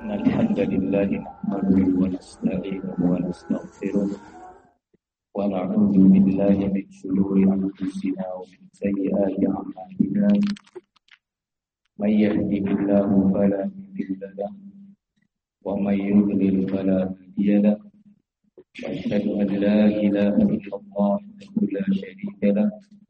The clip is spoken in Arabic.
إن الحمد لله نحمده ونستعينه ونستغفره ونعوذ بالله من شرور أنفسنا ومن سيئات أعمالنا. من يهده الله فلا مضل له ومن يضلل فلا هادي له، وأشهد أن لا إله إلا الله وحده لا شريك له،